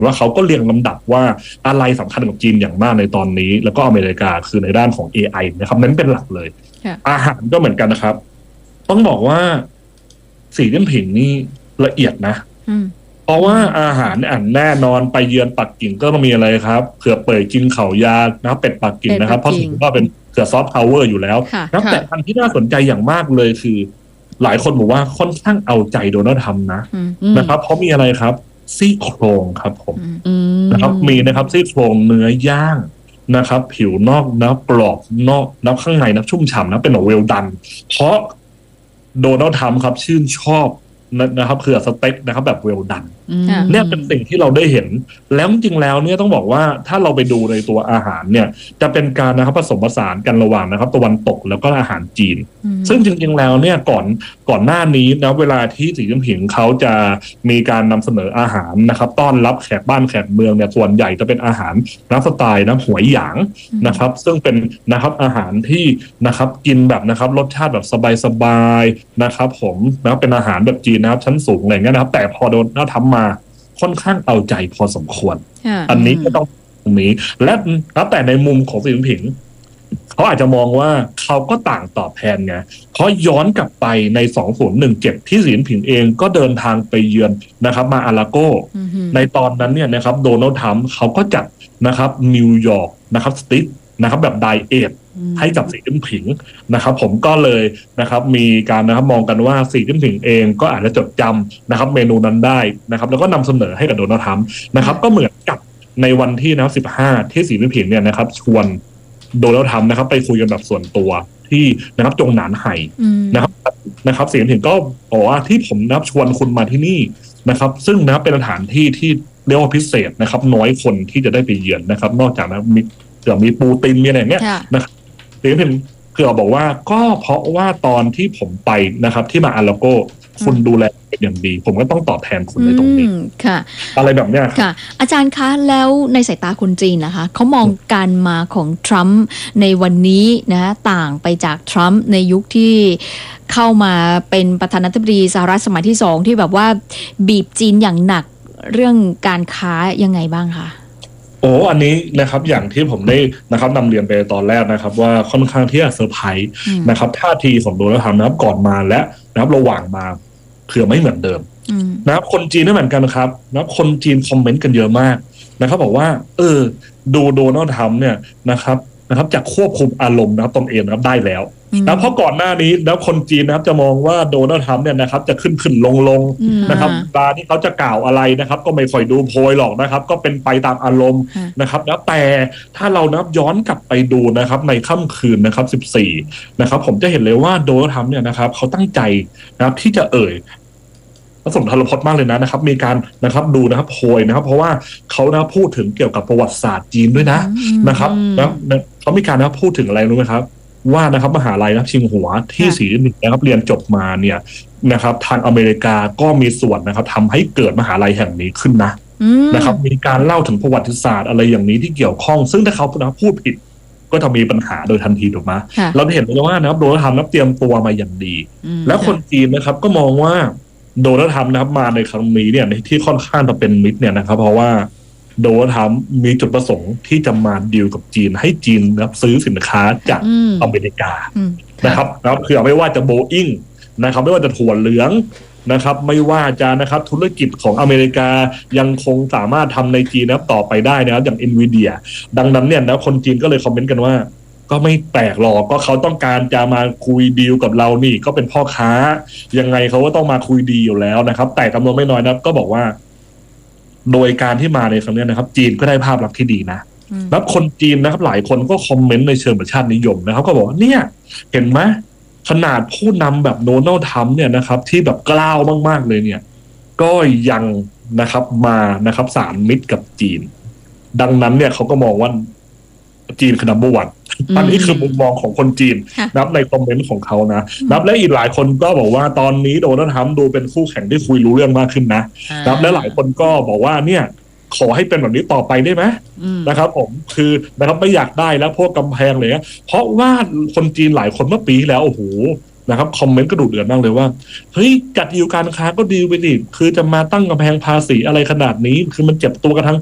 ว่าเขาก็เรียงลำดับว่าอะไรสำคัญกับจีนอย่างมากในตอนนี้แล้วก็อเมริกาคือในด้านของ AI นะครับนั้นเป็นหลักเลยอาหารก็เหมือนกันนะครับต้องบอกว่าสีจิ้นผิงนี่ละเอียดนะเพราะว่าอาหารแน่นอนไปเยือนปักกิ่งก็ต้องมีอะไรครับเผื่อเปิดกินเข่ายานะเป็ดปักกิ่งนะครับเพราะถือว่าเป็นเผื่อซอฟต์พาวเวอร์อยู่แล้วนะแต่อันที่น่าสนใจอย่างมากเลยคือหลายคนบอกว่าค่อนข้างเอาใจโดนัลด์ทรัมป์นะครับเพราะมีอะไรครับซี่โครงครับผมนะครับมีนะครับซี่โครงเนื้อย่างนะครับผิวนอกนะกรอบนอกนะข้างในนะชุ่มฉ่ำนะเป็นแบบเวลดันเพราะโดนัลด์ทรัมป์ครับชื่นชอบนะครับคือสเต็กนะครับแบบเวลดันเนี่ยเป็นสิ่งที่เราได้เห็นแล้วจริงๆแล้วเนี่ยต้องบอกว่าถ้าเราไปดูในตัวอาหารเนี่ยจะเป็นการนะครับผสมผสานกันระหว่างนะครับตะวันตกแล้วก็อาหารจีนซึ่งจริงๆแล้วเนี่ยก่อนหน้านี้นะเวลาที่สีจิ้นผิงเขาจะมีการนำเสนออาหารนะครับต้อนรับแขกบ้านแขกเมืองเนี่ยส่วนใหญ่จะเป็นอาหารสไตล์หวยหยางนะครับซึ่งเป็นนะครับอาหารที่นะครับกินแบบนะครับรสชาติแบบสบายๆนะครับผมนะเป็นอาหารแบบจีนนะครับชั้นสูงอะไรเงี้ยนะครับแต่พอโดนทำมาค่อนข้างเอาใจพอสมควรอันนี้ก็ต้องตรงนี้และแต่ในมุมของสีจิ้นผิงเขาอาจจะมองว่าเขาก็ต่างตอบแทนไงเพราะย้อนกลับไปใน2017ที่สีจิ้นผิงเองก็เดินทางไปเยือนนะครับมาอาราโกในตอนนั้นเนี่ยนะครับโดนัลด์ทรัมป์เขาก็จัดนะครับนิวยอร์กนะครับสติ๊กนะครับแบบไดเอทให้กับสีจิ้นผิงนะครับผมก็เลยนะครับมีการนะครับมองกันว่าสีจิ้นผิงเองก็อาจจะจดจำนะครับเมนูนั้นได้นะครับแล้วก็นำเสนอให้กับโดนัลด์ทรัมป์นะครับก็เหมือนกับในวันที่นะครับ15ที่สีจิ้นผิงเนี่ยนะครับชวนโดนัลด์ทรัมป์นะครับไปคุยกันแบบส่วนตัวที่นะครับจงหนานไห่นะครับสีจิ้นผิงก็บอกว่าที่ผมนะครับชวนคุณมาที่นี่นะครับซึ่งนะครับเป็นสถานที่ที่เรียกว่าพิเศษนะครับน้อยคนที่จะได้ไปเยือนนะครับนอกจากนะมีปูตินมีอะไรอย่างเงี้ยนะครับสีจิ้นผิงคือบอกว่าก็เพราะว่าตอนที่ผมไปนะครับที่มาอาราโกคุณดูแลอย่างดีผมก็ต้องตอบแทนคุณในตรงนี้ค่ะอะไรแบบเนี้ยค่ะอาจารย์คะแล้วในสายตาคนจีนนะคะเขามองการมาของทรัมป์ในวันนี้นะต่างไปจากทรัมป์ในยุคที่เข้ามาเป็นประธานาธิบดีสหรัฐสมัยที่2ที่แบบว่าบีบจีนอย่างหนักเรื่องการค้ายังไงบ้างคะอันนี้นะครับอย่างที่ผมได้นะครับนำเรียนไปตอนแรกนะครับว่าค่อนข้างที่จะเซอร์ไพรส์นะครับท่าทีของโดนัลด์ทรัมป์นะครับก่อนมาและนะครับระหว่างมาเผื่อไม่เหมือนเดิมนะครับคนจีนไม่เหมือนกันครับนะครับคนจีนคอมเมนต์กันเยอะมากนะครับบอกว่าดูโดนัลด์ทรัมป์เนี่ยนะครับจะควบคุมอารมณ์นะครับตนเองนะครับได้แล้วนะเพราะก่อนหน้านี้แล้วคนจีนนะครับจะมองว่าโดนัลด์ทรัมป์เนี่ยนะครับจะขึ้นลงนะครับตาที่เขาจะกล่าวอะไรนะครับก็ไม่ค่อยดูโพยหรอกนะครับก็เป็นไปตามอารมณ์นะครับแล้วแต่ถ้าเรานับย้อนกลับไปดูนะครับในค่ำคืนนะครับ14นะครับผมจะเห็นเลยว่าโดนัลด์ทรัมป์เนี่ยนะครับเขาตั้งใจนะครับที่จะผสมทรพจน์มากเลยนะครับมีการนะครับดูนะครับโพยนะครับเพราะว่าเขานะพูดถึงเกี่ยวกับประวัติศาสตร์จีนด้วยนะครับเขามีการนะพูดถึงอะไรรู้ไหมครับว่านะครับมหาลัยนะชิงหัวที่สีจิ้นผิงนะครับเรียนจบมาเนี่ยนะครับทางอเมริกาก็มีส่วนนะครับทำให้เกิดมหาลัยแห่งนี้ขึ้นนะครับมีการเล่าถึงประวัติศาสตร์อะไรอย่างนี้ที่เกี่ยวข้องซึ่งถ้าเขาพูดผิดก็จะมีปัญหาโดยทันทีถูกไหมเราเห็นเลยว่านะครับโดนัลด์ทรัมป์เตรียมตัวมาอย่างดีแล้วคนจีนนะครับก็มองว่าโดนัลด์ทรัมป์นะครับมาในครั้งนี้เนี่ยที่ค่อนข้างจะเป็นมิตรเนี่ยนะครับเพราะว่าโดนัลด์ทรัมป์มีจุดประสงค์ที่จะมาดีลกับจีนให้จีนนะครับซื้อสินค้าจากอเมริกานะครับคือไม่ว่าจะโบอิ้งนะครับไม่ว่าจะถั่วเหลืองนะครับไม่ว่าจะนะครับธุรกิจของอเมริกายังคงสามารถทำในจีนนะครับต่อไปได้นะครับอย่าง NVIDIA ดังนั้นเนี่ยนะคนจีนก็เลยคอมเมนต์กันว่าก็ไม่แปลกหรอกก็เขาต้องการจะมาคุยดีลกับเรานี่ก็เป็นพ่อค้ายังไงเขาก็ต้องมาคุยดีอยู่แล้วนะครับแต่จำนวนไม่น้อยนะก็บอกว่าโดยการที่มาในครั้งนี้นะครับจีนก็ได้ภาพลักษณ์ที่ดีนะแล้วคนจีนนะครับหลายคนก็คอมเมนต์ในเชิงประชาตินิยมนะครับก็บอกว่าเนี่ยเห็นไหมขนาดผู้นำแบบโดนัลด์ทรัมป์เนี่ยนะครับที่แบบกล้าวมากๆเลยเนี่ยก็ยังนะครับมานะครับสานมิตรกับจีนดังนั้นเนี่ยเขาก็มองว่าจีนคือ number one อันนี้คือมุมมองของคนจีนนับในคอมเมนต์ของเขานะนับและอีกหลายคนก็บอกว่าตอนนี้โดนัลด์ทรัมป์ดูเป็นคู่แข่งที่คุยรู้เรื่องมากขึ้นนับและหลายคนก็บอกว่าเนี่ยขอให้เป็นแบบนี้ต่อไปได้ไหมนะครับผมคือนะครับไม่อยากได้แล้วพวกกำแพงเลยเพราะว่าคนจีนหลายคนเมื่อปีที่แล้วโอ้โหนะครับคอมเมนต์ก็ดุเดือดมากเลยว่าเฮ้ยจัดดีลการค้าก็ดีลไปดิคือจะมาตั้งกำแพงภาษีอะไรขนาดนี้คือมันเจ็บตัวกันทั้ง